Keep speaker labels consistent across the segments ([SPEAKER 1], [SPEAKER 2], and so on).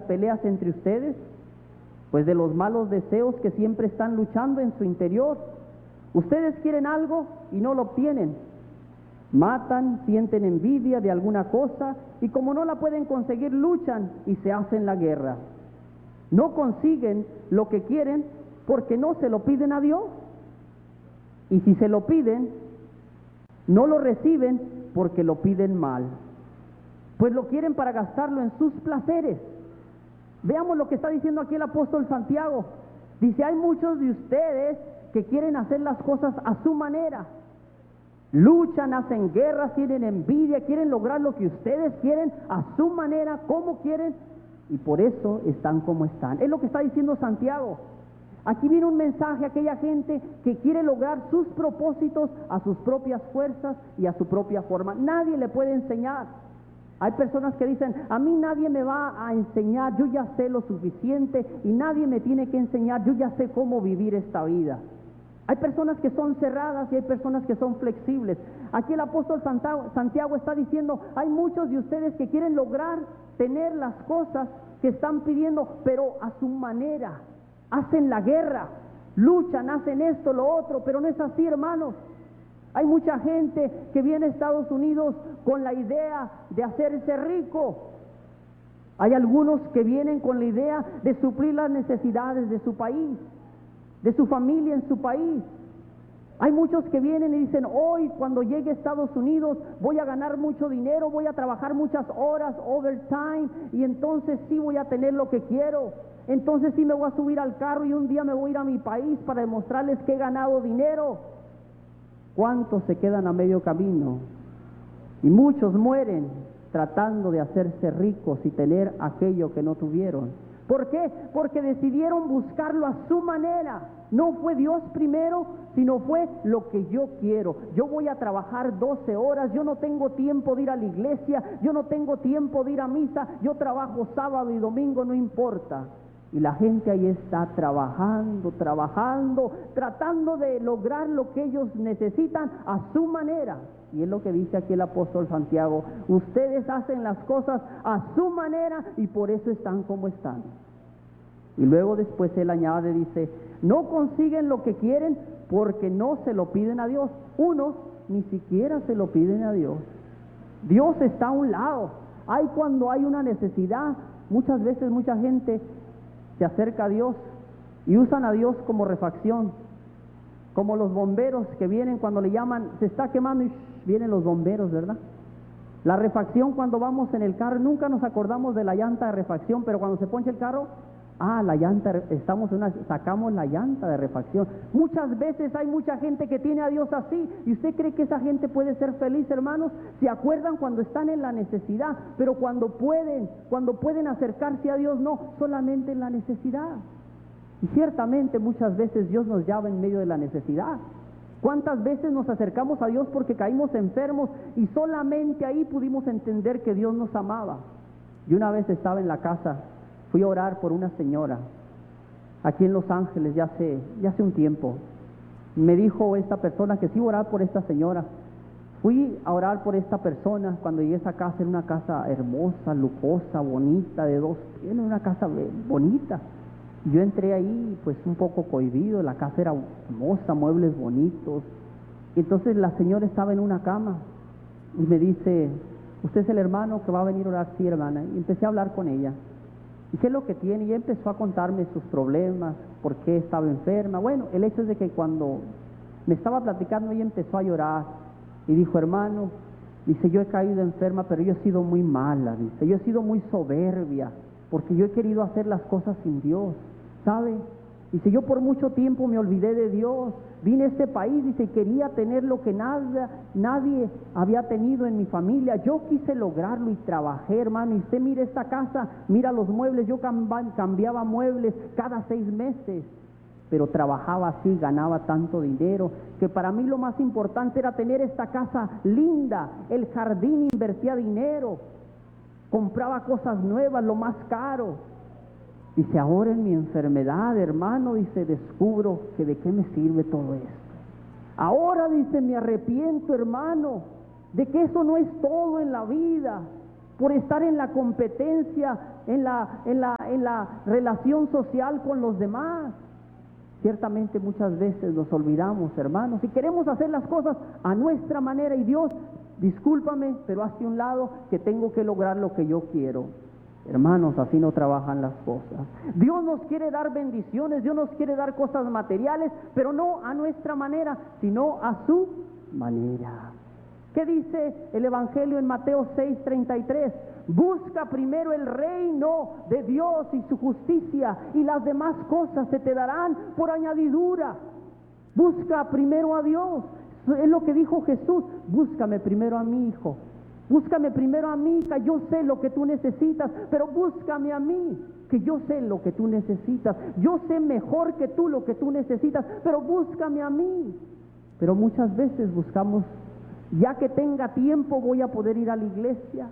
[SPEAKER 1] peleas entre ustedes? Pues de los malos deseos que siempre están luchando en su interior. Ustedes quieren algo y no lo obtienen. Matan, sienten envidia de alguna cosa y como no la pueden conseguir, luchan y se hacen la guerra. No consiguen lo que quieren porque no se lo piden a Dios. Y si se lo piden, no lo reciben porque lo piden mal, pues lo quieren para gastarlo en sus placeres. Veamos lo que está diciendo aquí el apóstol Santiago. Dice, hay muchos de ustedes que quieren hacer las cosas a su manera. Luchan, hacen guerras, tienen envidia, quieren lograr lo que ustedes quieren a su manera, como quieren, y por eso están como están. Es lo que está diciendo Santiago. Aquí viene un mensaje a aquella gente que quiere lograr sus propósitos a sus propias fuerzas y a su propia forma. Nadie le puede enseñar. Hay personas que dicen, a mí nadie me va a enseñar, yo ya sé lo suficiente y nadie me tiene que enseñar, yo ya sé cómo vivir esta vida. Hay personas que son cerradas y hay personas que son flexibles. Aquí el apóstol Santiago está diciendo, hay muchos de ustedes que quieren lograr tener las cosas que están pidiendo, pero a su manera. Hacen la guerra, luchan, hacen esto, lo otro, pero no es así, hermanos. Hay mucha gente que viene a Estados Unidos con la idea de hacerse rico. Hay algunos que vienen con la idea de suplir las necesidades de su país, de su familia en su país. Hay muchos que vienen y dicen, hoy cuando llegue a Estados Unidos voy a ganar mucho dinero, voy a trabajar muchas horas, overtime, y entonces sí voy a tener lo que quiero. Entonces sí me voy a subir al carro y un día me voy a ir a mi país para demostrarles que he ganado dinero. ¿Cuántos se quedan a medio camino? Y muchos mueren tratando de hacerse ricos y tener aquello que no tuvieron. ¿Por qué? Porque decidieron buscarlo a su manera. No fue Dios primero, sino fue lo que yo quiero. Yo voy a trabajar 12 horas, yo no tengo tiempo de ir a la iglesia, yo no tengo tiempo de ir a misa, yo trabajo sábado y domingo, no importa. Y la gente ahí está trabajando, tratando de lograr lo que ellos necesitan a su manera. Y es lo que dice aquí el apóstol Santiago. Ustedes hacen las cosas a su manera y por eso están como están. Y luego después él añade, dice, no consiguen lo que quieren porque no se lo piden a Dios. Unos ni siquiera se lo piden a Dios. Dios está a un lado. Cuando hay una necesidad, muchas veces mucha gente se acerca a Dios y usan a Dios como refacción, como los bomberos que vienen cuando le llaman, se está quemando y vienen los bomberos, ¿verdad? La refacción, cuando vamos en el carro, nunca nos acordamos de la llanta de refacción, pero cuando se poncha el carro, la llanta, sacamos la llanta de refacción. Muchas veces hay mucha gente que tiene a Dios así, y usted cree que esa gente puede ser feliz, hermanos. Se acuerdan cuando están en la necesidad, pero cuando pueden acercarse a Dios, no, solamente en la necesidad. Y ciertamente muchas veces Dios nos llama en medio de la necesidad. ¿Cuántas veces nos acercamos a Dios porque caímos enfermos y solamente ahí pudimos entender que Dios nos amaba? Y una vez estaba en la casa, fui a orar por una señora aquí en Los Ángeles ya hace un tiempo. Me dijo esta persona que sí iba a orar por esta señora. Fui a orar por esta persona. Cuando llegué a esa casa, era una casa hermosa, lujosa, bonita, era una casa bonita. Yo entré ahí pues un poco cohibido, la casa era hermosa, muebles bonitos. Entonces la señora estaba en una cama y me dice, ¿usted es el hermano que va a venir a orar? Sí, hermana. Y empecé a hablar con ella. ¿Y qué es lo que tiene? Y ella empezó a contarme sus problemas, por qué estaba enferma. Bueno, el hecho es de que cuando me estaba platicando, ella empezó a llorar y dijo, hermano, dice, yo he caído enferma, pero yo he sido muy mala, dice, yo he sido muy soberbia, porque yo he querido hacer las cosas sin Dios, ¿sabe? Dice, yo por mucho tiempo me olvidé de Dios, vine a este país, dice, y quería tener lo que nadie había tenido en mi familia. Yo quise lograrlo y trabajé, hermano, y usted mira esta casa, mira los muebles, yo cambiaba muebles cada 6 meses, pero trabajaba así, ganaba tanto dinero, que para mí lo más importante era tener esta casa linda, el jardín, invertía dinero, compraba cosas nuevas, lo más caro. Dice, ahora en mi enfermedad, hermano, dice, descubro que de qué me sirve todo esto. Ahora, dice, me arrepiento, hermano, de que eso no es todo en la vida. por estar en la competencia, en la relación social con los demás. Ciertamente muchas veces nos olvidamos, hermanos, y queremos hacer las cosas a nuestra manera, y Dios, discúlpame, pero hazte un lado, que tengo que lograr lo que yo quiero. Hermanos, así no trabajan las cosas. Dios nos quiere dar bendiciones, Dios nos quiere dar cosas materiales, pero no a nuestra manera, sino a su manera. ¿Qué dice el Evangelio en Mateo 6:33? Busca primero el reino de Dios y su justicia, y las demás cosas se te darán por añadidura. Busca primero a Dios. Es lo que dijo Jesús: búscame primero a mi hijo, búscame primero a mi hija. Yo sé lo que tú necesitas, pero búscame a mí, que yo sé lo que tú necesitas. Yo sé mejor que tú lo que tú necesitas, pero búscame a mí. Pero muchas veces buscamos: ya que tenga tiempo voy a poder ir a la iglesia,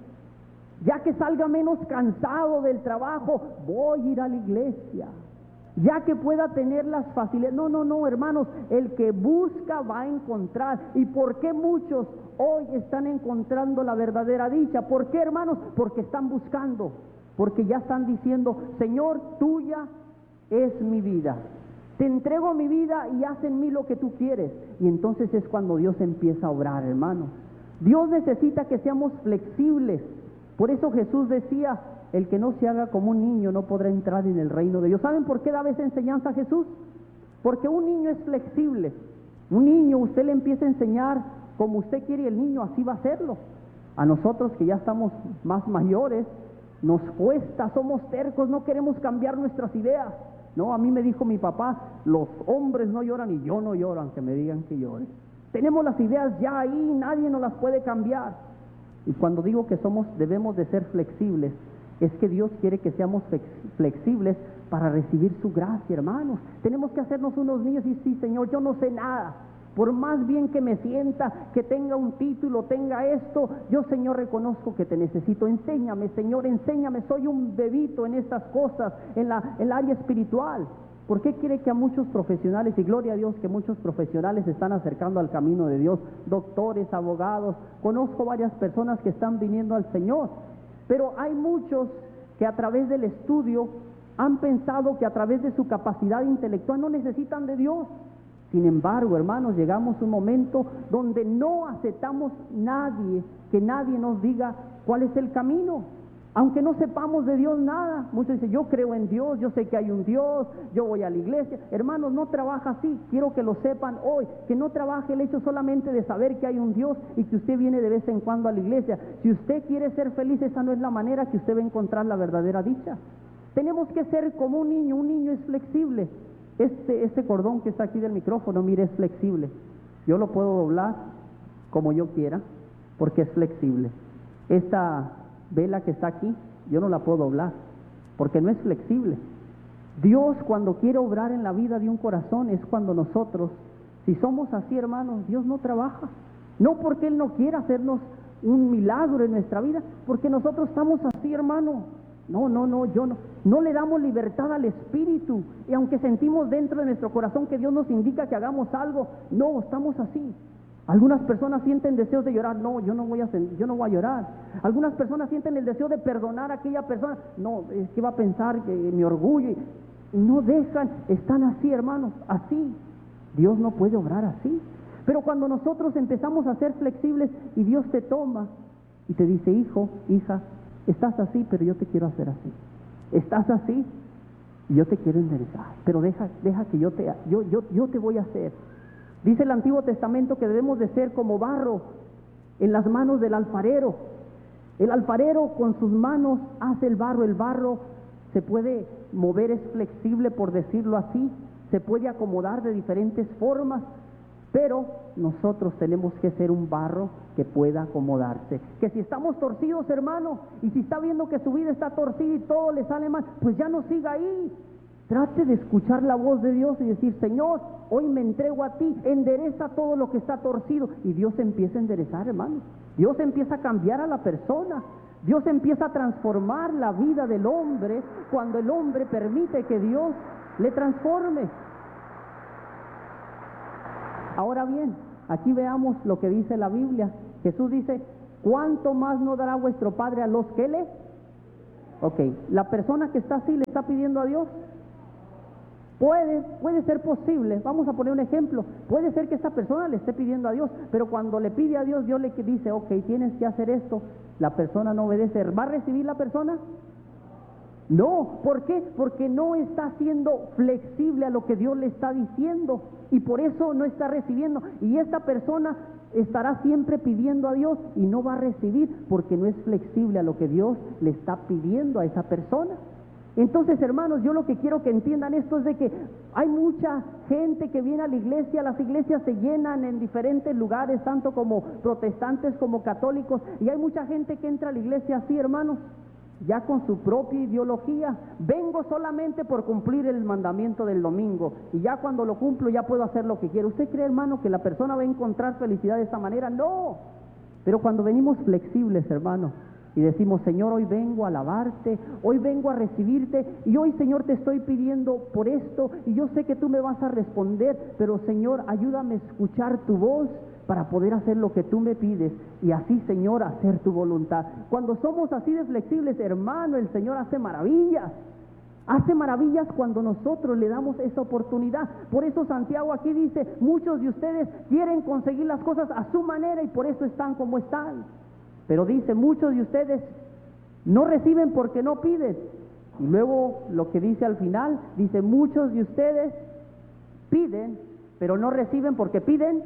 [SPEAKER 1] ya que salga menos cansado del trabajo voy a ir a la iglesia, ya que pueda tener las facilidades. No, hermanos, el que busca va a encontrar. ¿Y por qué muchos hoy están encontrando la verdadera dicha? ¿Por qué, hermanos? Porque están buscando, porque ya están diciendo: Señor, tuya es mi vida, te entrego mi vida y haz en mí lo que tú quieres. Y entonces es cuando Dios empieza a obrar, hermanos. Dios necesita que seamos flexibles. Por eso Jesús decía: el que no se haga como un niño no podrá entrar en el reino de Dios. ¿Saben por qué daba esa enseñanza Jesús? Porque un niño es flexible. Un niño, usted le empieza a enseñar como usted quiere, y el niño así va a hacerlo. A nosotros que ya estamos más mayores, nos cuesta, somos tercos, no queremos cambiar nuestras ideas. No, a mí me dijo mi papá: los hombres no lloran, y yo no lloro aunque me digan que llore. Tenemos las ideas ya ahí, nadie nos las puede cambiar. Y cuando digo que debemos de ser flexibles, es que Dios quiere que seamos flexibles para recibir su gracia, hermanos. Tenemos que hacernos unos niños y: sí, Señor, yo no sé nada. Por más bien que me sienta, que tenga un título, tenga esto, yo, Señor, reconozco que te necesito. Enséñame, Señor, enséñame. Soy un bebito en estas cosas, en el área espiritual. ¿Por qué quiere que a muchos profesionales, y gloria a Dios que muchos profesionales se están acercando al camino de Dios? Doctores, abogados, conozco varias personas que están viniendo al Señor, pero hay muchos que a través del estudio han pensado que a través de su capacidad intelectual no necesitan de Dios. Sin embargo, hermanos, llegamos a un momento donde no aceptamos que nadie nos diga cuál es el camino, aunque no sepamos de Dios nada. Muchos dicen: yo creo en Dios, yo sé que hay un Dios, yo voy a la iglesia. Hermanos, no trabaja así. Quiero que lo sepan hoy, que no trabaje el hecho solamente de saber que hay un Dios y que usted viene de vez en cuando a la iglesia. Si usted quiere ser feliz, esa no es la manera que usted va a encontrar la verdadera dicha. Tenemos que ser como un niño es flexible. Este cordón que está aquí del micrófono, mire, es flexible. Yo lo puedo doblar como yo quiera, porque es flexible. Esta vela que está aquí, yo no la puedo doblar, porque no es flexible. Dios, cuando quiere obrar en la vida de un corazón, es cuando nosotros, si somos así, hermanos, Dios no trabaja. No porque Él no quiera hacernos un milagro en nuestra vida, porque nosotros estamos así, hermano. No le damos libertad al Espíritu, y aunque sentimos dentro de nuestro corazón que Dios nos indica que hagamos algo, no, estamos así. Algunas personas sienten deseos de llorar: no, yo no voy a llorar. Algunas personas sienten el deseo de perdonar a aquella persona: no, es que va a pensar que mi orgullo, y no dejan, están así, hermanos, así. Dios no puede obrar así. Pero cuando nosotros empezamos a ser flexibles y Dios te toma y te dice: hijo, hija, estás así, pero yo te quiero hacer así. Estás así y yo te quiero enderezar, pero deja que yo te voy a hacer. Dice el Antiguo Testamento que debemos de ser como barro en las manos del alfarero. El alfarero con sus manos hace el barro se puede mover, es flexible, por decirlo así, se puede acomodar de diferentes formas, pero nosotros tenemos que ser un barro que pueda acomodarse. Que si estamos torcidos, hermano, y si está viendo que su vida está torcida y todo le sale mal, pues ya no siga ahí. Trate de escuchar la voz de Dios y decir: Señor, hoy me entrego a ti, endereza todo lo que está torcido. Y Dios empieza a enderezar, hermano. Dios empieza a cambiar a la persona. Dios empieza a transformar la vida del hombre cuando el hombre permite que Dios le transforme. Ahora bien, aquí veamos lo que dice la Biblia. Jesús dice: ¿cuánto más no dará vuestro Padre a los que le? Ok, la persona que está así le está pidiendo a Dios. Puede ser posible, vamos a poner un ejemplo, puede ser que esta persona le esté pidiendo a Dios, pero cuando le pide a Dios, Dios le dice, ok, tienes que hacer esto, la persona no obedece. ¿Va a recibir la persona? No. ¿Por qué? Porque no está siendo flexible a lo que Dios le está diciendo, y por eso no está recibiendo. Y esta persona estará siempre pidiendo a Dios y no va a recibir porque no es flexible a lo que Dios le está pidiendo a esa persona. Entonces, hermanos, yo lo que quiero que entiendan esto es de que hay mucha gente que viene a la iglesia. Las iglesias se llenan en diferentes lugares, tanto como protestantes como católicos, y hay mucha gente que entra a la iglesia así, hermanos, ya con su propia ideología. Vengo solamente por cumplir el mandamiento del domingo, y ya cuando lo cumplo ya puedo hacer lo que quiero. ¿Usted cree, hermano, que la persona va a encontrar felicidad de esta manera? No. Pero cuando venimos flexibles, hermano, y decimos, Señor, hoy vengo a alabarte, hoy vengo a recibirte, y hoy, Señor, te estoy pidiendo por esto, y yo sé que tú me vas a responder, pero, Señor, ayúdame a escuchar tu voz para poder hacer lo que tú me pides, y así, Señor, hacer tu voluntad. Cuando somos así de flexibles, hermano, el Señor hace maravillas. Hace maravillas cuando nosotros le damos esa oportunidad. Por eso Santiago aquí dice, muchos de ustedes quieren conseguir las cosas a su manera y por eso están como están. Pero dice, muchos de ustedes no reciben porque no piden. Y luego lo que dice al final, dice, muchos de ustedes piden, pero no reciben porque piden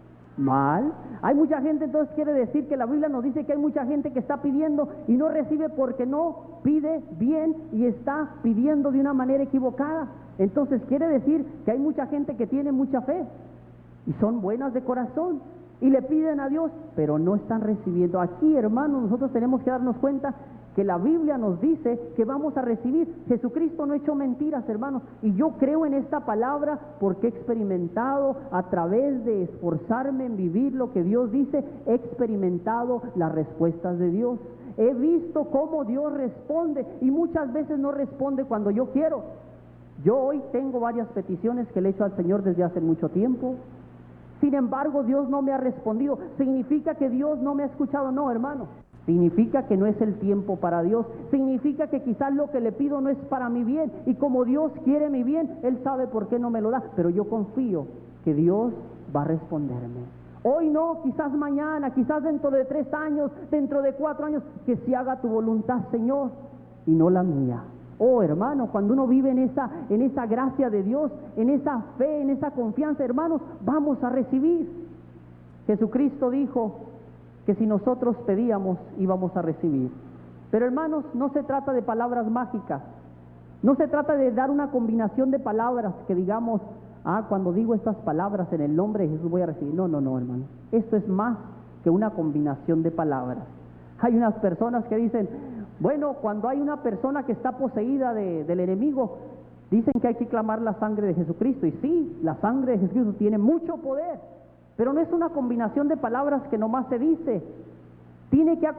[SPEAKER 1] mal. Hay mucha gente, entonces quiere decir que la Biblia nos dice que hay mucha gente que está pidiendo y no recibe porque no pide bien y está pidiendo de una manera equivocada. Entonces quiere decir que hay mucha gente que tiene mucha fe y son buenas de corazón y le piden a Dios, pero no están recibiendo. Aquí, hermanos, nosotros tenemos que darnos cuenta que la Biblia nos dice que vamos a recibir. Jesucristo no echó mentiras, hermanos, y yo creo en esta palabra porque he experimentado, a través de esforzarme en vivir lo que Dios dice, he experimentado las respuestas de Dios. He visto cómo Dios responde, y muchas veces no responde cuando yo quiero. Yo hoy tengo varias peticiones que le he hecho al Señor desde hace mucho tiempo. Sin embargo, Dios no me ha respondido. ¿Significa que Dios no me ha escuchado? No, hermano. Significa que no es el tiempo para Dios. Significa que quizás lo que le pido no es para mi bien. Y como Dios quiere mi bien, Él sabe por qué no me lo da. Pero yo confío que Dios va a responderme. Hoy no, quizás mañana, quizás dentro de 3 años, dentro de 4 años, que se haga tu voluntad, Señor, y no la mía. Oh, hermano, cuando uno vive en esa gracia de Dios, en esa fe, en esa confianza, hermanos, vamos a recibir. Jesucristo dijo que si nosotros pedíamos, íbamos a recibir. Pero, hermanos, no se trata de palabras mágicas. No se trata de dar una combinación de palabras que digamos, cuando digo estas palabras en el nombre de Jesús voy a recibir. No, hermano. Esto es más que una combinación de palabras. Hay unas personas que dicen, bueno, cuando hay una persona que está poseída del enemigo, dicen que hay que clamar la sangre de Jesucristo. Y sí, la sangre de Jesucristo tiene mucho poder, pero no es una combinación de palabras que nomás se dice. Tiene que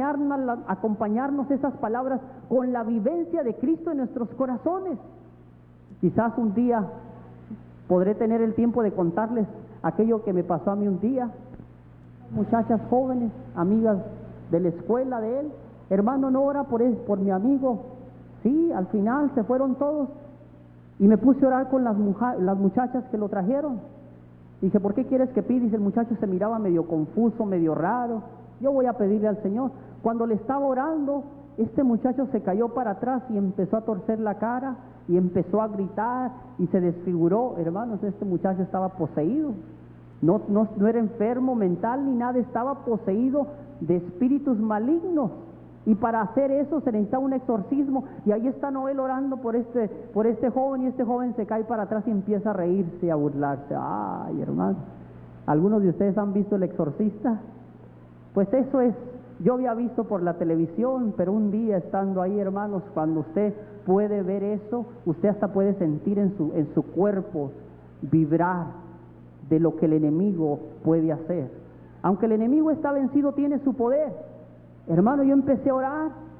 [SPEAKER 1] acompañarnos esas palabras con la vivencia de Cristo en nuestros corazones. Quizás un día podré tener el tiempo de contarles aquello que me pasó a mí un día. Muchachas jóvenes, amigas de la escuela de él, hermano, no ora por mi amigo. Sí, al final se fueron todos y me puse a orar con las muchachas que lo trajeron. Dije, ¿por qué quieres que pida? Y el muchacho se miraba medio confuso, medio raro. Yo voy a pedirle al Señor. Cuando le estaba orando, este muchacho se cayó para atrás y empezó a torcer la cara y empezó a gritar y se desfiguró. Hermanos, este muchacho estaba poseído. No era enfermo mental ni nada, estaba poseído de espíritus malignos. Y para hacer eso se necesitaba un exorcismo. Y ahí está Noel orando por este joven, y este joven se cae para atrás y empieza a reírse y a burlarse. Ay, hermano, ¿algunos de ustedes han visto El Exorcista? Pues eso es, yo había visto por la televisión, pero un día estando ahí, hermanos, cuando usted puede ver eso, usted hasta puede sentir en su cuerpo vibrar de lo que el enemigo puede hacer. Aunque el enemigo está vencido, tiene su poder. Hermano, yo empecé a orar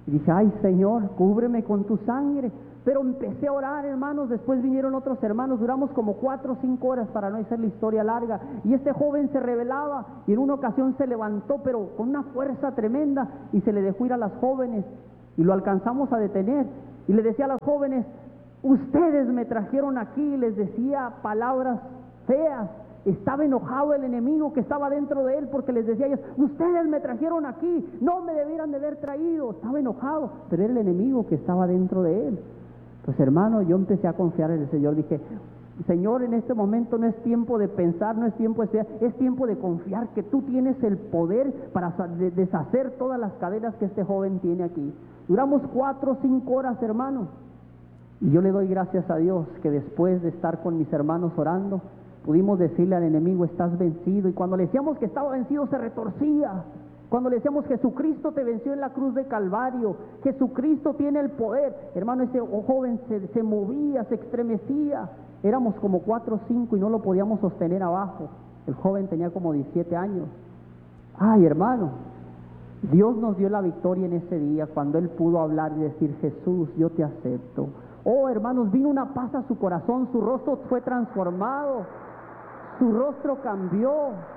[SPEAKER 1] Y dije, ay Señor, cúbreme con tu sangre. Pero empecé a orar, hermanos. Después vinieron otros hermanos, duramos como 4 o 5 horas para no hacer la historia larga. Y este joven se rebelaba y en una ocasión se levantó, pero con una fuerza tremenda, y se le dejó ir a las jóvenes y lo alcanzamos a detener. Y le decía a las jóvenes, ustedes me trajeron aquí, y les decía palabras feas. Estaba enojado el enemigo que estaba dentro de él, porque les decía a ellos, ustedes me trajeron aquí, no me debieran de haber traído. Estaba enojado, pero era el enemigo que estaba dentro de él. Pues hermano, yo empecé a confiar en el Señor. Dije, Señor, en este momento no es tiempo de pensar, no es tiempo de estudiar, es tiempo de confiar que tú tienes el poder para deshacer todas las cadenas que este joven tiene aquí. Duramos 4 o 5 horas, hermano. Y yo le doy gracias a Dios que después de estar con mis hermanos orando, pudimos decirle al enemigo, estás vencido. Y cuando le decíamos que estaba vencido, se retorcía. Cuando le decíamos, Jesucristo te venció en la cruz de Calvario, Jesucristo tiene el poder, hermano, ese joven se movía, se estremecía. Éramos como 4 o 5 y no lo podíamos sostener abajo. El joven tenía como 17 años. Ay, hermano, Dios nos dio la victoria en ese día, cuando él pudo hablar y decir, Jesús, yo te acepto. Oh, hermanos, vino una paz a su corazón, su rostro fue transformado, su rostro cambió.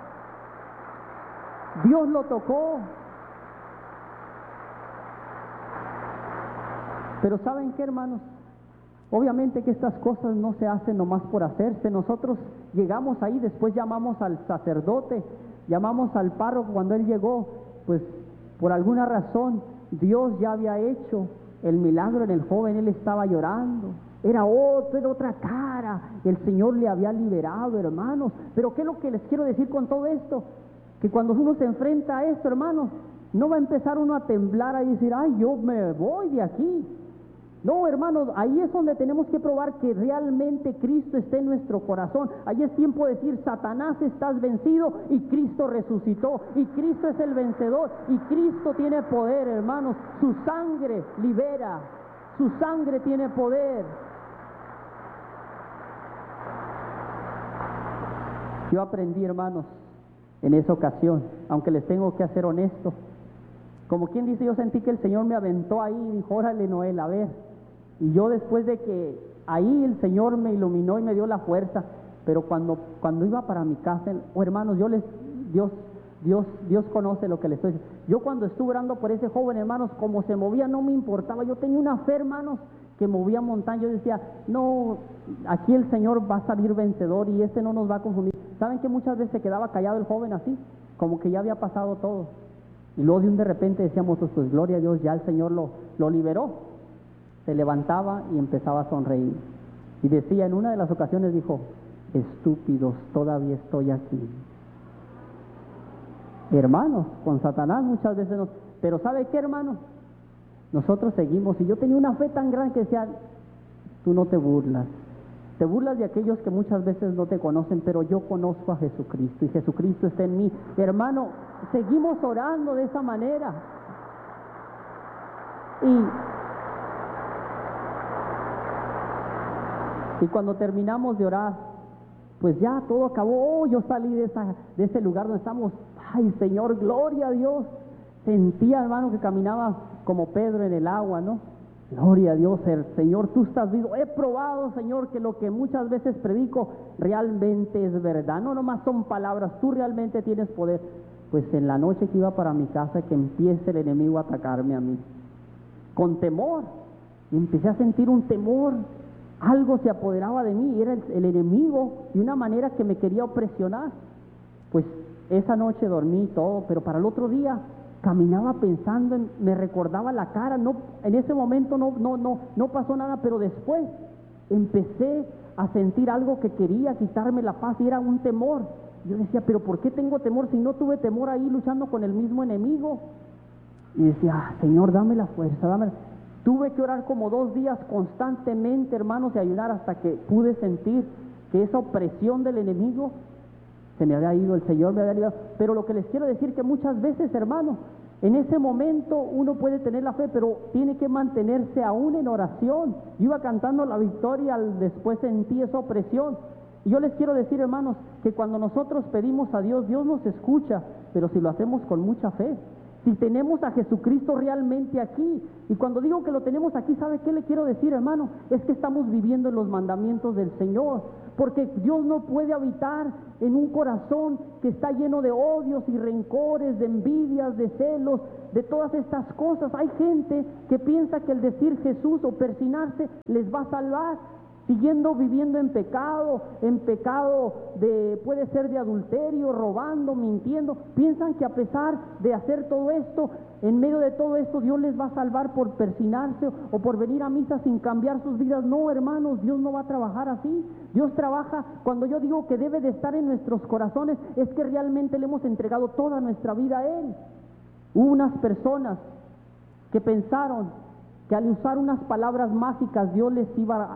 [SPEAKER 1] Dios lo tocó. Pero ¿saben qué, hermanos? Obviamente que estas cosas no se hacen nomás por hacerse. Nosotros llegamos ahí, después llamamos al sacerdote, llamamos al párroco. Cuando él llegó, pues por alguna razón Dios ya había hecho el milagro en el joven. Él estaba llorando, era otra cara. El Señor le había liberado, hermanos. Pero ¿qué es lo que les quiero decir con todo esto? Que cuando uno se enfrenta a esto, hermanos, no va a empezar uno a temblar, a decir, ay, yo me voy de aquí. No, hermanos, ahí es donde tenemos que probar que realmente Cristo está en nuestro corazón. Ahí es tiempo de decir, Satanás, estás vencido, y Cristo resucitó, y Cristo es el vencedor, y Cristo tiene poder, hermanos. Su sangre libera, su sangre tiene poder. Yo aprendí, hermanos, en esa ocasión, aunque les tengo que hacer honesto, como quien dice, yo sentí que el Señor me aventó ahí y dijo, órale, Noel, a ver. Y yo, después de que ahí el Señor me iluminó y me dio la fuerza, pero cuando iba para mi casa, hermanos, Dios conoce lo que les estoy diciendo. Yo cuando estuve orando por ese joven, hermanos, como se movía no me importaba. Yo tenía una fe, hermanos, que movía montañas. Yo decía, no, aquí el Señor va a salir vencedor y no nos va a confundir. ¿Saben que muchas veces se quedaba callado el joven así? Como que ya había pasado todo. Y luego de repente decíamos, pues gloria a Dios, ya el Señor lo liberó. Se levantaba y empezaba a sonreír. Y decía, en una de las ocasiones dijo, estúpidos, todavía estoy aquí. Hermanos, con Satanás muchas veces nos... Pero ¿sabe qué, hermano? Nosotros seguimos. Y yo tenía una fe tan grande que decía, tú no te burlas. Te burlas de aquellos que muchas veces no te conocen, pero yo conozco a Jesucristo y Jesucristo está en mí. Hermano, seguimos orando de esa manera. Y cuando terminamos de orar, pues ya todo acabó. Yo salí de ese lugar donde estamos. Ay, Señor, gloria a Dios. Sentía, hermano, que caminaba como Pedro en el agua, ¿no? Gloria a Dios, Señor, tú estás vivo. He probado, Señor, que lo que muchas veces predico realmente es verdad. No nomás son palabras, tú realmente tienes poder. Pues en la noche que iba para mi casa, que empiece el enemigo a atacarme a mí, con temor, y empecé a sentir un temor. Algo se apoderaba de mí, era el enemigo, de una manera que me quería opresionar. Pues esa noche dormí y todo, pero para el otro día caminaba pensando, me recordaba la cara. No, en ese momento no pasó nada, pero después empecé a sentir algo que quería quitarme la paz, y era un temor. Yo decía, pero ¿por qué tengo temor si no tuve temor ahí luchando con el mismo enemigo? Y decía, Señor, dame la fuerza, dame la... Tuve que orar como 2 días constantemente, hermanos, y ayunar, hasta que pude sentir que esa opresión del enemigo se me había ido, el Señor me había liberado. Pero lo que les quiero decir, que muchas veces, hermanos, en ese momento uno puede tener la fe, pero tiene que mantenerse aún en oración. Yo iba cantando la victoria, después sentí esa opresión. Y yo les quiero decir, hermanos, que cuando nosotros pedimos a Dios, Dios nos escucha, pero si lo hacemos con mucha fe. Si tenemos a Jesucristo realmente aquí, y cuando digo que lo tenemos aquí, ¿sabe qué le quiero decir, hermano? Es que estamos viviendo en los mandamientos del Señor, porque Dios no puede habitar en un corazón que está lleno de odios y rencores, de envidias, de celos, de todas estas cosas. Hay gente que piensa que el decir Jesús o persinarse les va a salvar, siguiendo viviendo en pecado puede ser de adulterio, robando, mintiendo. Piensan que a pesar de hacer todo esto, en medio de todo esto, Dios les va a salvar por persinarse o por venir a misa sin cambiar sus vidas. No, hermanos, Dios no va a trabajar así. Dios trabaja, cuando yo digo que debe de estar en nuestros corazones, es que realmente le hemos entregado toda nuestra vida a Él. Hubo unas personas que pensaron que al usar unas palabras mágicas Dios les iba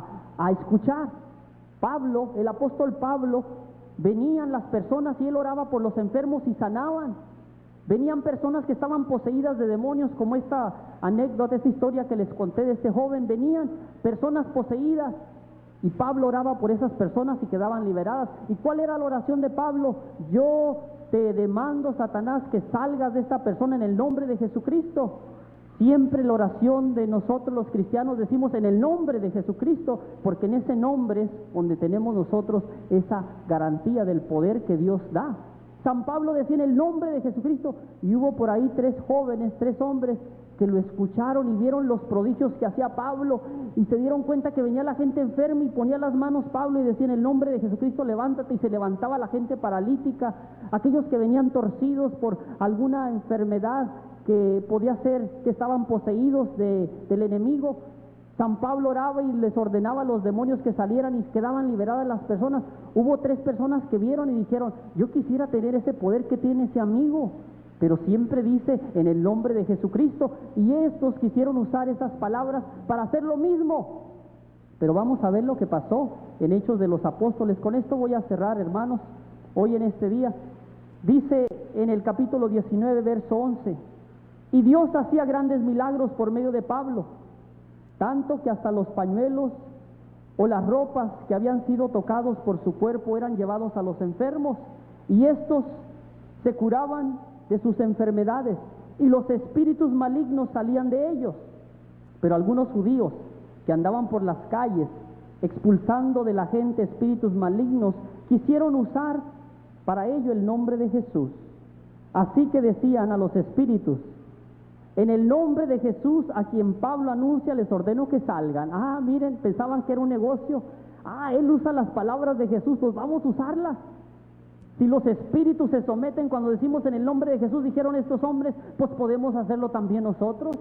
[SPEAKER 1] a escuchar. Pablo, el apóstol Pablo, venían las personas y él oraba por los enfermos y sanaban. Venían personas que estaban poseídas de demonios, como esta anécdota, esta historia que les conté de este joven. Venían personas poseídas y Pablo oraba por esas personas y quedaban liberadas. ¿Y cuál era la oración de Pablo? Yo te demando, Satanás, que salgas de esta persona en el nombre de Jesucristo. Siempre la oración de nosotros los cristianos decimos en el nombre de Jesucristo, porque en ese nombre es donde tenemos nosotros esa garantía del poder que Dios da. San Pablo decía en el nombre de Jesucristo, y hubo por ahí 3 jóvenes, 3 hombres que lo escucharon y vieron los prodigios que hacía Pablo y se dieron cuenta que venía la gente enferma y ponía las manos Pablo y decía en el nombre de Jesucristo levántate, y se levantaba la gente paralítica. Aquellos que venían torcidos por alguna enfermedad que podía ser que estaban poseídos del enemigo, San Pablo oraba y les ordenaba a los demonios que salieran y quedaban liberadas las personas. Hubo 3 personas que vieron y dijeron, yo quisiera tener ese poder que tiene ese amigo, pero siempre dice en el nombre de Jesucristo. Y estos quisieron usar esas palabras para hacer lo mismo. Pero vamos a ver lo que pasó en Hechos de los Apóstoles. Con esto voy a cerrar, hermanos, hoy en este día. Dice en el capítulo 19, verso 11, y Dios hacía grandes milagros por medio de Pablo, tanto que hasta los pañuelos o las ropas que habían sido tocados por su cuerpo eran llevados a los enfermos, y estos se curaban de sus enfermedades, y los espíritus malignos salían de ellos. Pero algunos judíos que andaban por las calles expulsando de la gente espíritus malignos quisieron usar para ello el nombre de Jesús. Así que decían a los espíritus, en el nombre de Jesús a quien Pablo anuncia les ordeno que salgan. Miren, pensaban que era un negocio. Él usa las palabras de Jesús, pues vamos a usarlas. Si los espíritus se someten cuando decimos en el nombre de Jesús, dijeron estos hombres, pues podemos hacerlo también nosotros.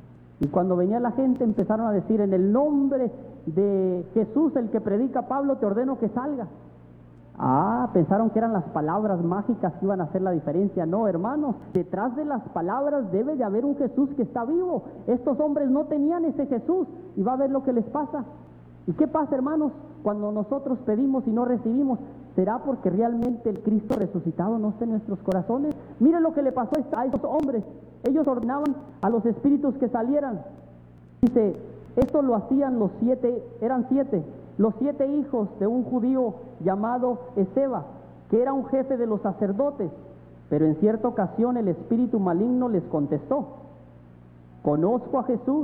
[SPEAKER 1] Y cuando venía la gente empezaron a decir, en el nombre de Jesús, el que predica Pablo, te ordeno que salga. Pensaron que eran las palabras mágicas que iban a hacer la diferencia. No, hermanos, detrás de las palabras debe de haber un Jesús que está vivo. Estos hombres no tenían ese Jesús, y va a ver lo que les pasa. ¿Y qué pasa, hermanos? Cuando nosotros pedimos y no recibimos, ¿será porque realmente el Cristo resucitado no está en nuestros corazones? Miren lo que le pasó a estos hombres. Ellos ordenaban a los espíritus que salieran. Dice, esto lo hacían los 7, eran 7, los 7 hijos de un judío llamado Esceva, que era un jefe de los sacerdotes. Pero en cierta ocasión el espíritu maligno les contestó, conozco a Jesús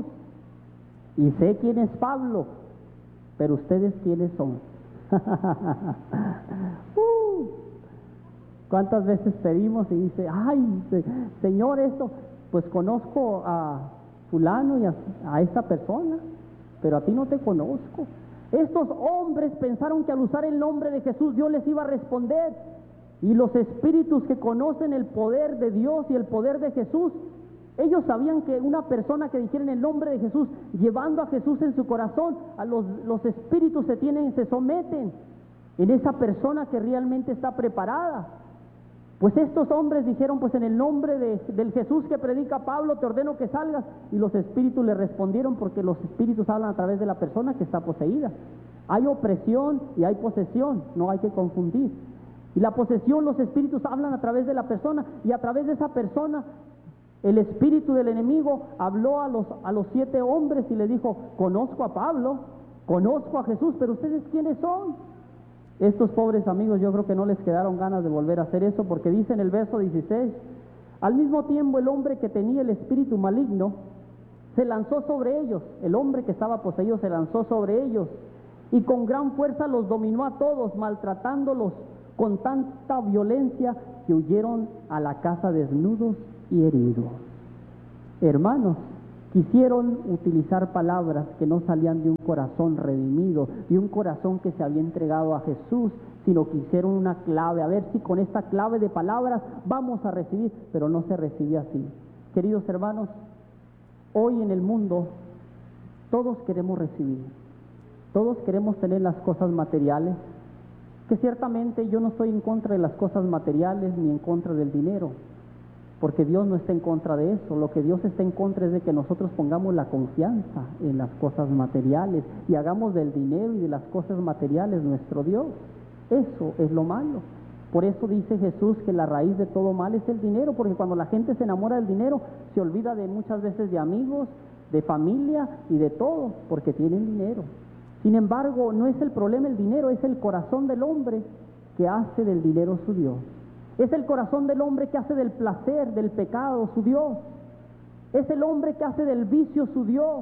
[SPEAKER 1] y sé quién es Pablo, pero ustedes quiénes son. ¿Cuántas veces pedimos y dice, Señor, esto, pues conozco a fulano y a esta persona, pero a ti no te conozco? Estos hombres pensaron que al usar el nombre de Jesús Dios les iba a responder, y los espíritus que conocen el poder de Dios y el poder de Jesús, ellos sabían que una persona que dijera en el nombre de Jesús, llevando a Jesús en su corazón, a los espíritus se someten en esa persona que realmente está preparada. Pues estos hombres dijeron, pues en el nombre del Jesús que predica Pablo, te ordeno que salgas. Y los espíritus le respondieron, porque los espíritus hablan a través de la persona que está poseída. Hay opresión y hay posesión, no hay que confundir. Y la posesión, los espíritus hablan a través de la persona, y a través de esa persona, el espíritu del enemigo habló a los 7 hombres y les dijo, conozco a Pablo, conozco a Jesús, pero ustedes ¿quiénes son? Estos pobres amigos, yo creo que no les quedaron ganas de volver a hacer eso, porque dice en el verso 16, Al mismo tiempo, el hombre que tenía el espíritu maligno se lanzó sobre ellos. El hombre que estaba poseído se lanzó sobre ellos y con gran fuerza los dominó a todos, maltratándolos con tanta violencia que huyeron a la casa desnudos y heridos. Hermanos, quisieron utilizar palabras que no salían de un corazón redimido, de un corazón que se había entregado a Jesús, sino que hicieron una clave, a ver si con esta clave de palabras vamos a recibir, pero no se recibe así. Queridos hermanos, hoy en el mundo todos queremos recibir, todos queremos tener las cosas materiales, que ciertamente yo no estoy en contra de las cosas materiales ni en contra del dinero, porque Dios no está en contra de eso. Lo que Dios está en contra es de que nosotros pongamos la confianza en las cosas materiales y hagamos del dinero y de las cosas materiales nuestro Dios. Eso es lo malo. Por eso dice Jesús que la raíz de todo mal es el dinero, porque cuando la gente se enamora del dinero, se olvida de muchas veces de amigos, de familia y de todo, porque tienen dinero. Sin embargo, no es el problema el dinero, es el corazón del hombre que hace del dinero su Dios. Es el corazón del hombre que hace del placer, del pecado, su Dios. Es el hombre que hace del vicio su Dios.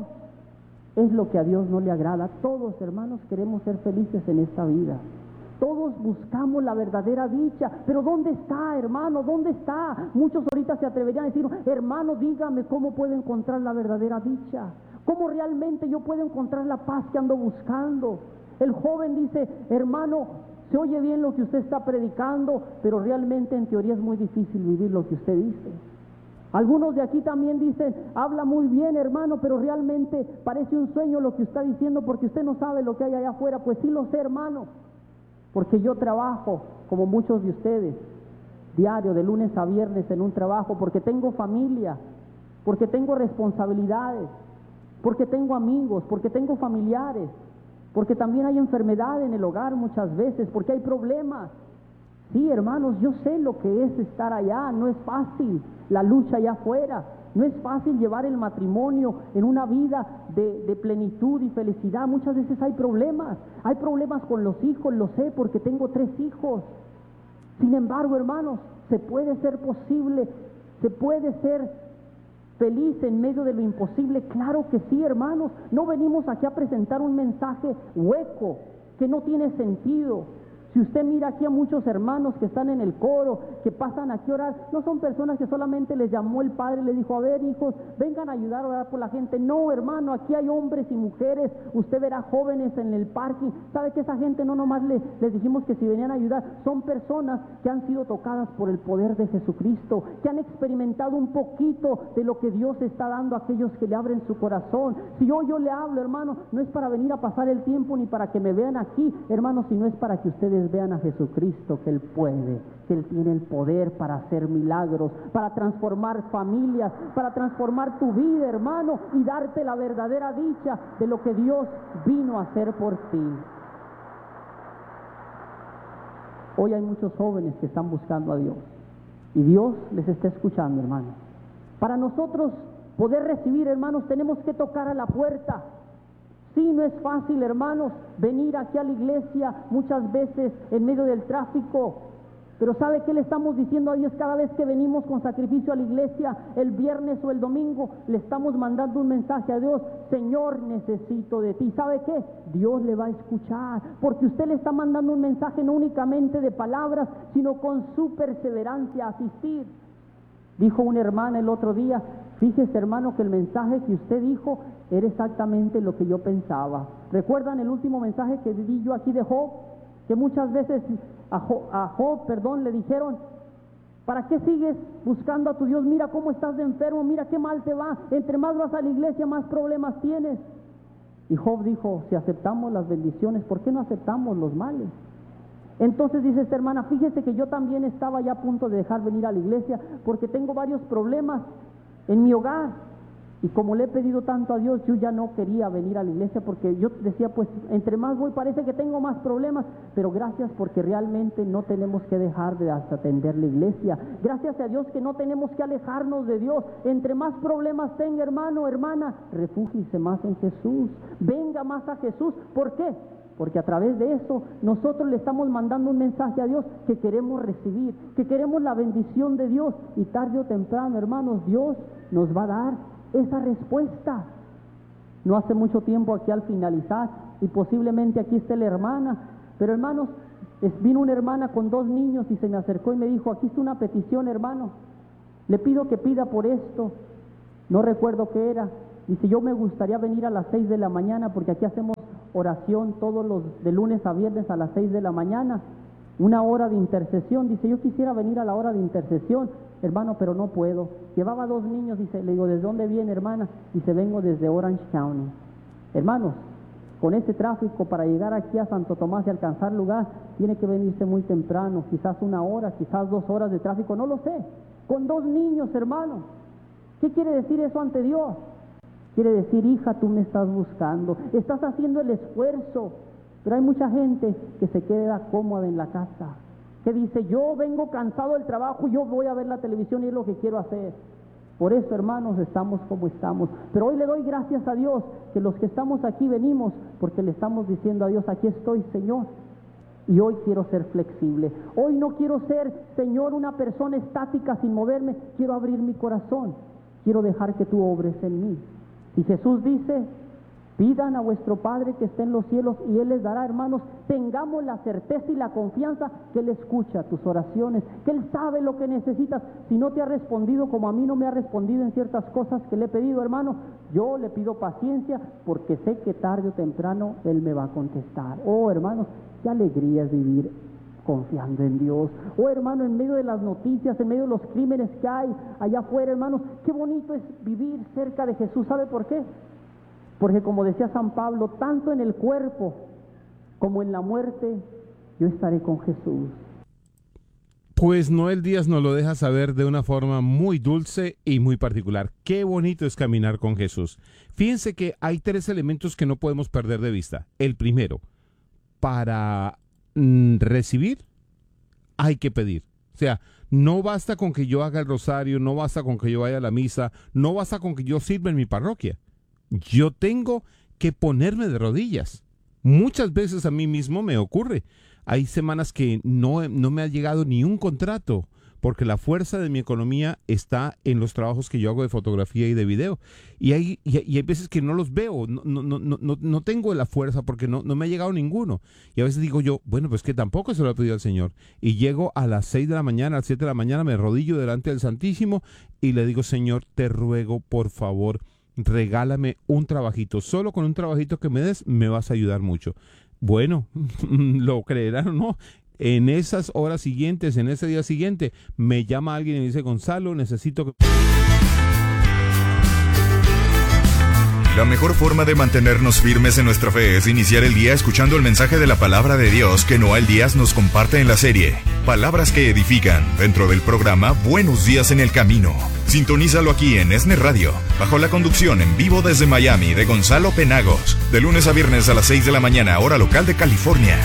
[SPEAKER 1] Es lo que a Dios no le agrada. Todos, hermanos, queremos ser felices en esta vida. Todos buscamos la verdadera dicha, pero ¿dónde está, hermano? ¿Dónde está? Muchos ahorita se atreverían a decir, hermano, dígame cómo puedo encontrar la verdadera dicha. ¿Cómo realmente yo puedo encontrar la paz que ando buscando? El joven dice, hermano, se oye bien lo que usted está predicando, pero realmente en teoría es muy difícil vivir lo que usted dice. Algunos de aquí también dicen, habla muy bien, hermano, pero realmente parece un sueño lo que usted está diciendo porque usted no sabe lo que hay allá afuera. Pues sí lo sé, hermano, porque yo trabajo, como muchos de ustedes, diario, de lunes a viernes en un trabajo, porque tengo familia, porque tengo responsabilidades, porque tengo amigos, porque tengo familiares, porque también hay enfermedad en el hogar muchas veces, porque hay problemas. Sí, hermanos, yo sé lo que es estar allá, no es fácil la lucha allá afuera, no es fácil llevar el matrimonio en una vida de plenitud y felicidad. Muchas veces hay problemas con los hijos, lo sé porque tengo 3 hijos. Sin embargo, hermanos, se puede ser posible, se puede ser feliz en medio de lo imposible. Claro que sí, hermanos. No venimos aquí a presentar un mensaje hueco que no tiene sentido. Si usted mira aquí a muchos hermanos que están en el coro, que pasan aquí a orar, no son personas que solamente les llamó el Padre y les dijo, a ver, hijos, vengan a ayudar a orar por la gente. No, hermano, aquí hay hombres y mujeres. Usted verá jóvenes en el parking. ¿Sabe que esa gente no nomás les dijimos que si venían a ayudar? Son personas que han sido tocadas por el poder de Jesucristo, que han experimentado un poquito de lo que Dios está dando a aquellos que le abren su corazón. Si yo le hablo, hermano, no es para venir a pasar el tiempo ni para que me vean aquí, hermano, sino es para que ustedes vean a Jesucristo, que Él puede, que Él tiene el poder para hacer milagros, para transformar familias, para transformar tu vida, hermano, y darte la verdadera dicha de lo que Dios vino a hacer por ti. Hoy hay muchos jóvenes que están buscando a Dios y Dios les está escuchando, hermano. Para nosotros poder recibir, hermanos, tenemos que tocar a la puerta. Sí, no es fácil, hermanos, venir aquí a la iglesia muchas veces en medio del tráfico, pero ¿sabe qué le estamos diciendo a Dios cada vez que venimos con sacrificio a la iglesia el viernes o el domingo? Le estamos mandando un mensaje a Dios: Señor, necesito de ti. ¿Sabe qué? Dios le va a escuchar, porque usted le está mandando un mensaje no únicamente de palabras, sino con su perseverancia a asistir. Dijo una hermana el otro día, fíjese, hermano, que el mensaje que usted dijo era exactamente lo que yo pensaba. ¿Recuerdan el último mensaje que di yo aquí de Job? Que muchas veces a Job, le dijeron, ¿para qué sigues buscando a tu Dios? Mira cómo estás de enfermo, mira qué mal te va, entre más vas a la iglesia, más problemas tienes. Y Job dijo, si aceptamos las bendiciones, ¿por qué no aceptamos los males? Entonces dice esta hermana, fíjese que yo también estaba ya a punto de dejar venir a la iglesia porque tengo varios problemas en mi hogar, y como le he pedido tanto a Dios, yo ya no quería venir a la iglesia porque yo decía, pues entre más voy parece que tengo más problemas. Pero gracias, porque realmente no tenemos que dejar de atender la iglesia. Gracias a Dios que no tenemos que alejarnos de Dios. Entre más problemas tenga, hermano, hermana, refúgiese más en Jesús, venga más a Jesús. ¿Por qué? porque a través de eso nosotros le estamos mandando un mensaje a Dios que queremos recibir, que queremos la bendición de Dios, y tarde o temprano, hermanos, Dios nos va a dar esa respuesta. No hace mucho tiempo, aquí al finalizar, y posiblemente aquí esté la hermana, pero hermanos, vino una hermana con 2 niños y se me acercó y me dijo: aquí está una petición, hermano, le pido que pida por esto. No recuerdo qué era. Dice: yo me gustaría venir a las 6 de la mañana, porque aquí hacemos oración todos los de lunes a viernes a las 6 de la mañana, una hora de intercesión. Dice: yo quisiera venir a la hora de intercesión, hermano, pero no puedo. Llevaba 2 niños. Dice, le digo: ¿desde dónde viene, hermana? Dice: vengo desde Orange County. Hermanos, con ese tráfico para llegar aquí a Santo Tomás y alcanzar lugar, tiene que venirse muy temprano, quizás 1 hora, quizás 2 horas de tráfico, no lo sé, con 2 niños, hermano. ¿Qué quiere decir eso ante Dios? Quiere decir: hija, tú me estás buscando, estás haciendo el esfuerzo. Pero hay mucha gente que se queda cómoda en la casa, que dice: yo vengo cansado del trabajo, yo voy a ver la televisión y es lo que quiero hacer. Por eso, hermanos, estamos como estamos. Pero hoy le doy gracias a Dios que los que estamos aquí venimos porque le estamos diciendo a Dios: aquí estoy, Señor. Y hoy quiero ser flexible. Hoy no quiero ser, Señor, una persona estática sin moverme. Quiero abrir mi corazón. Quiero dejar que tú obres en mí. Si Jesús dice: pidan a vuestro Padre que esté en los cielos y Él les dará, hermanos, tengamos la certeza y la confianza que Él escucha tus oraciones, que Él sabe lo que necesitas. Si no te ha respondido como a mí no me ha respondido en ciertas cosas que le he pedido, hermano, yo le pido paciencia, porque sé que tarde o temprano Él me va a contestar. Oh, hermanos, qué alegría es vivir confiando en Dios. Oh, hermano, en medio de las noticias, en medio de los crímenes que hay allá afuera, hermanos, qué bonito es vivir cerca de Jesús. ¿Sabe por qué? Porque, como decía San Pablo, tanto en el cuerpo como en la muerte, yo estaré con Jesús.
[SPEAKER 2] Pues Noel Díaz nos lo deja saber de una forma muy dulce y muy particular. Qué bonito es caminar con Jesús. Fíjense que hay 3 elementos que no podemos perder de vista. El primero, para recibir, hay que pedir. O sea, no basta con que yo haga el rosario, no basta con que yo vaya a la misa, no basta con que yo sirva en mi parroquia. Yo tengo que ponerme de rodillas. Muchas veces a mí mismo me ocurre. Hay semanas que no me ha llegado ni un contrato, porque la fuerza de mi economía está en los trabajos que yo hago de fotografía y de video. Y hay veces que no los veo, no tengo la fuerza porque no me ha llegado ninguno. Y a veces digo yo, bueno, pues que tampoco se lo he pedido al Señor. Y llego a las 6 de la mañana, a las 7 de la mañana, me arrodillo delante del Santísimo y le digo: Señor, te ruego, por favor, regálame un trabajito. Solo con un trabajito que me des me vas a ayudar mucho. Bueno, lo creerán o no, en esas horas siguientes, en ese día siguiente, me llama alguien y me dice: Gonzalo, necesito que...
[SPEAKER 3] La mejor forma de mantenernos firmes en nuestra fe es iniciar el día escuchando el mensaje de la palabra de Dios que Noel Díaz nos comparte en la serie Palabras que Edifican, dentro del programa Buenos Días en el Camino. Sintonízalo aquí en ESNE Radio, bajo la conducción en vivo desde Miami de Gonzalo Penagos, de lunes a viernes a las 6 de la mañana, hora local de California.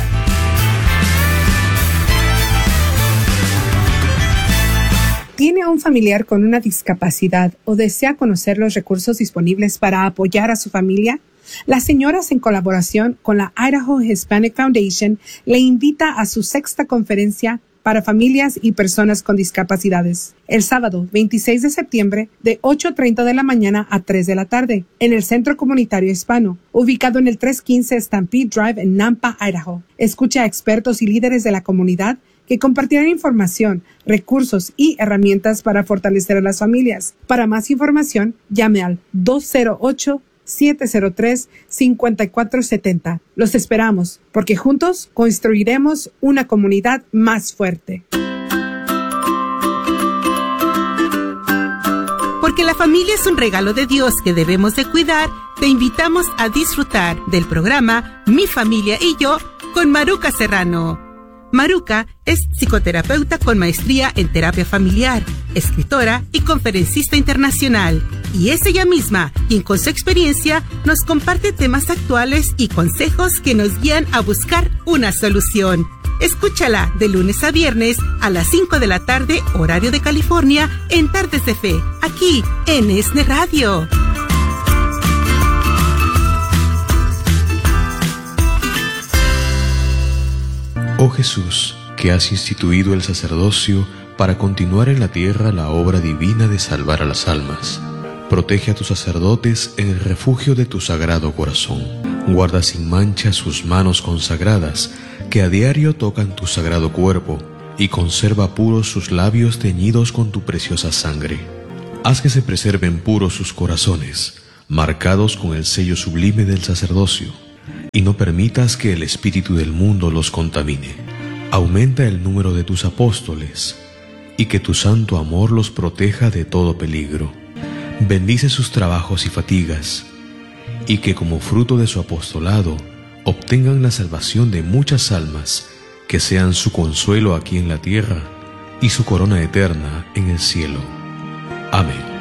[SPEAKER 4] ¿Tiene a un familiar con una discapacidad o desea conocer los recursos disponibles para apoyar a su familia? Las señoras, en colaboración con la Idaho Hispanic Foundation, le invita a su 6ª conferencia para familias y personas con discapacidades, el sábado 26 de septiembre de 8:30 de la mañana a 3 de la tarde, en el Centro Comunitario Hispano, ubicado en el 315 Stampede Drive en Nampa, Idaho. Escucha a expertos y líderes de la comunidad que compartirán información, recursos y herramientas para fortalecer a las familias. Para más información, llame al 208-703-5470. Los esperamos, porque juntos construiremos una comunidad más fuerte.
[SPEAKER 5] Porque la familia es un regalo de Dios que debemos de cuidar, te invitamos a disfrutar del programa Mi Familia y Yo con Maruca Serrano. Maruca es psicoterapeuta con maestría en terapia familiar, escritora y conferencista internacional. Y es ella misma quien con su experiencia nos comparte temas actuales y consejos que nos guían a buscar una solución. Escúchala de lunes a viernes a las 5 de la tarde, horario de California, en Tardes de Fe, aquí en ESNE Radio.
[SPEAKER 6] Oh Jesús, que has instituido el sacerdocio para continuar en la tierra la obra divina de salvar a las almas, protege a tus sacerdotes en el refugio de tu sagrado corazón. Guarda sin mancha sus manos consagradas, que a diario tocan tu sagrado cuerpo, y conserva puros sus labios teñidos con tu preciosa sangre. Haz que se preserven puros sus corazones, marcados con el sello sublime del sacerdocio, y no permitas que el espíritu del mundo los contamine. Aumenta el número de tus apóstoles, y que tu santo amor los proteja de todo peligro. Bendice sus trabajos y fatigas, y que como fruto de su apostolado obtengan la salvación de muchas almas, que sean su consuelo aquí en la tierra y su corona eterna en el cielo. Amén.